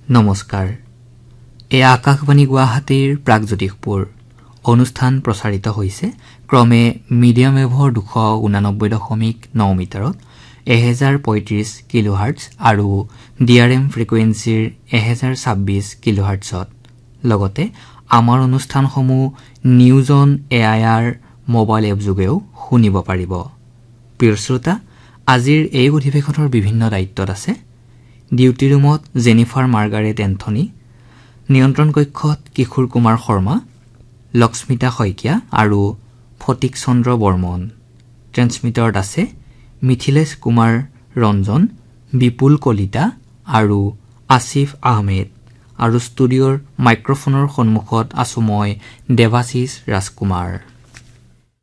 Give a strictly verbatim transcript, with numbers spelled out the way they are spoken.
নমস্কাৰ এ আকাশবাণী গুৱাহাটীৰ প্ৰাগজ্যোতিষপুৰ অনুষ্ঠান প্ৰচাৰিত হৈছে ক্ৰমে মিডিয়াম ৱেভৰ দুশ ঊনানব্বৈ দশমিক ন মিটাৰত এহেজাৰ পঁয়ত্ৰিশ কিলোহাৰ্টজ আৰু ডিআৰএম ফ্ৰিকুৱেন্সিৰ এহেজাৰ ছাব্বিছ কিলোহাৰ্টজত লগতে আমাৰ অনুষ্ঠানসমূহ নিউজন এআইআৰ মোবাইল এপ যোগেও শুনিব পাৰিব। প্ৰিয় শ্ৰোতা, আজিৰ এই অধিৱেশনৰ বিভিন্ন দায়িত্বত আছে ডিউটি ৰুমত জেনিফাৰ মাৰ্গাৰেট এন্থনী, নিয়ন্ত্ৰণ কক্ষত কিশোৰ কুমাৰ শৰ্মা, লক্ষ্মিতা শইকীয়া আৰু ফটিক চন্দ্ৰ বৰ্মন। ট্ৰেন্সমিটাৰত আছে মিথিলেশ কুমাৰ ৰঞ্জন, বিপুল কলিতা আৰু আসিফ আহমেদ আৰু ষ্টুডিঅ'ৰ মাইক্ৰফোনৰ সন্মুখত আছো মই দেৱাশিষ ৰাজকুমাৰ।